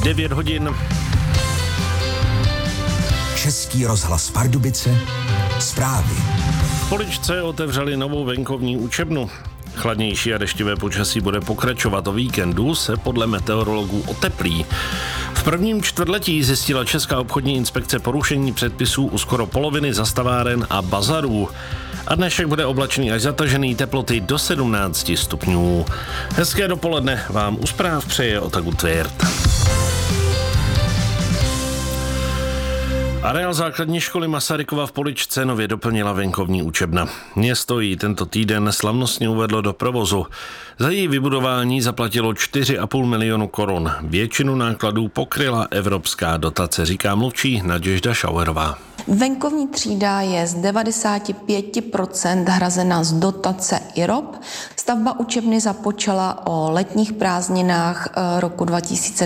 9 hodin. Český rozhlas Pardubice, zprávy. V Poličce otevřeli novou venkovní učebnu. Chladnější a deštivé počasí bude pokračovat. O víkendu se podle meteorologů oteplí. V prvním čtvrtletí zjistila Česká obchodní inspekce porušení předpisů u skoro poloviny zastaváren a bazarů. A dnešek bude oblačný až zatažený, teploty do 17 stupňů. Hezké dopoledne vám u zpráv přeje Otagu Tvěrt. Areál základní školy Masarykova v Poličce nově doplnila venkovní učebna. Město ji tento týden slavnostně uvedlo do provozu. Za její vybudování zaplatilo 4,5 milionu korun. Většinu nákladů pokryla evropská dotace, říká mluvčí Naděžda Šauerová. Venkovní třída je z 95% hrazena z dotace IROP. Stavba učebny započala o letních prázdninách roku 2020.